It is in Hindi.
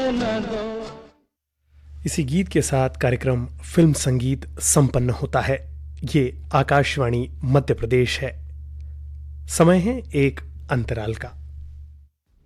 न दो। इसी गीत के साथ कार्यक्रम फिल्म संगीत संपन्न होता है। ये आकाशवाणी मध्य प्रदेश है। समय है एक अंतराल का।